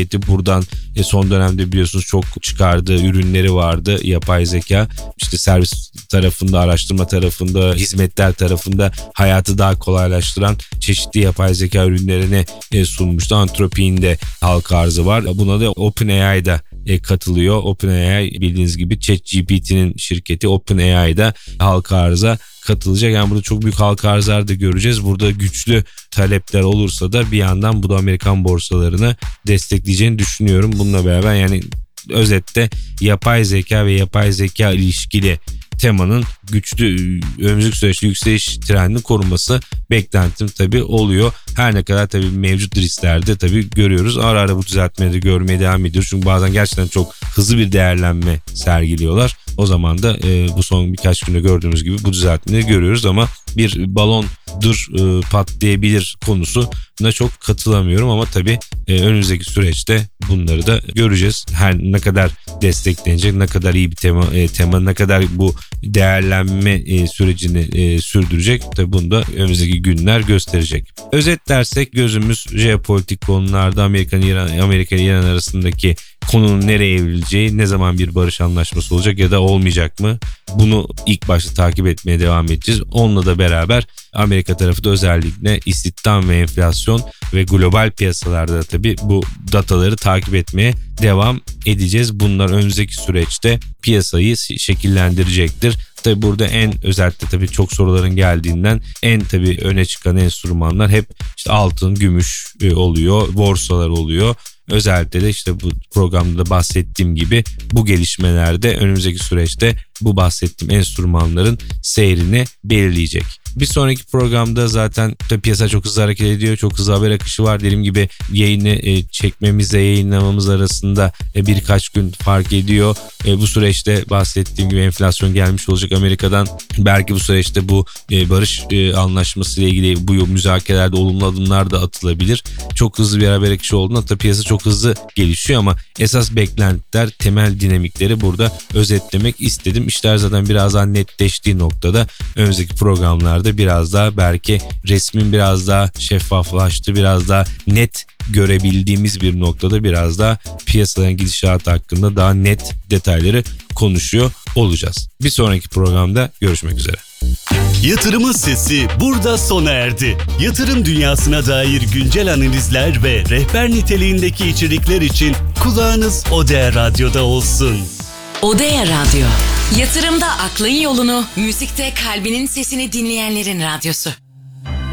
şirketi. Buradan son dönemde biliyorsunuz çok çıkardığı ürünleri vardı yapay zeka. İşte servis tarafında, araştırma tarafında, hizmetler tarafında hayatı daha kolaylaştıran çeşitli yapay zeka ürünlerini sunmuştu. Anthropic'in de halka arzı var. Buna da OpenAI'da katılıyor. OpenAI bildiğiniz gibi ChatGPT'nin şirketi. OpenAI'da halka arıza katılacak. Yani burada çok büyük halka arzlar da göreceğiz. Burada güçlü talepler olursa da bir yandan bu da Amerikan borsalarını destekleyeceğini düşünüyorum. Bununla beraber yani özetle yapay zeka ve yapay zeka ilişkili temanın güçlü önümüzdeki süreçte yükseliş trendini korunması beklentim tabii oluyor. Her ne kadar tabii mevcut risklerde tabii görüyoruz. Ara ara bu düzeltmeleri görmeye devam ediyoruz. Çünkü bazen gerçekten çok hızlı bir değerlenme sergiliyorlar. O zaman da bu son birkaç günde gördüğümüz gibi bu düzeltmeleri görüyoruz ama bir balondur patlayabilir konusuna çok katılamıyorum ama tabii önümüzdeki süreçte bunları da göreceğiz. Her ne kadar desteklenecek, ne kadar iyi bir tema ne kadar bu değerlenme sürecini sürdürecek. Tabii bunu da önümüzdeki günler gösterecek. Özetlersek gözümüz jeopolitik konularda Amerika ile İran arasındaki konunun nereye evrileceği, ne zaman bir barış anlaşması olacak ya da olmayacak mı? Bunu ilk başta takip etmeye devam edeceğiz. Onunla da beraber Amerika tarafı da özellikle istihdam ve enflasyon ve global piyasalarda da tabii bu dataları takip etmeye devam edeceğiz. Bunlar önümüzdeki süreçte piyasayı şekillendirecektir. Tabii burada en özellikle tabii çok soruların geldiğinden en tabii öne çıkan enstrümanlar hep işte altın, gümüş oluyor, borsalar oluyor. Özellikle de işte bu programda da bahsettiğim gibi bu gelişmelerde önümüzdeki süreçte bu bahsettiğim enstrümanların seyrini belirleyecek. Bir sonraki programda zaten piyasa çok hızlı hareket ediyor. Çok hızlı haber akışı var. Dediğim gibi yayını çekmemizle yayınlamamız arasında birkaç gün fark ediyor. Bu süreçte bahsettiğim gibi enflasyon gelmiş olacak Amerika'dan. Belki bu süreçte bu barış anlaşması ile ilgili bu müzakerelerde olumlu adımlar da atılabilir. Çok hızlı bir haber akışı olduğunda tabii piyasa çok hızlı gelişiyor ama esas beklentiler, temel dinamikleri burada özetlemek istedim. İşler zaten biraz daha netleştiği noktada önümüzdeki programlarda biraz daha belki resmin biraz daha şeffaflaştığı, biraz daha net görebildiğimiz bir noktada biraz daha piyasaların gidişatı hakkında daha net detayları konuşuyor olacağız. Bir sonraki programda görüşmek üzere. Yatırımın sesi burada sona erdi. Yatırım dünyasına dair güncel analizler ve rehber niteliğindeki içerikler için kulağınız Odea Radyo'da olsun. Odea Radyo, yatırımda aklın yolunu, müzikte kalbinin sesini dinleyenlerin radyosu.